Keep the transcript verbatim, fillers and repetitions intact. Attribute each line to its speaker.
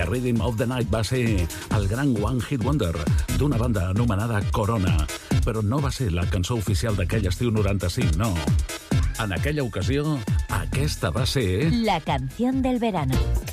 Speaker 1: The Rhythm of the Night va ser el gran One Hit Wonder d'una banda anomenada Corona. Però no va ser la cançó oficial d'aquell estiu noranta-cinc, no. En aquella ocasió, aquesta va ser...
Speaker 2: La canción del verano.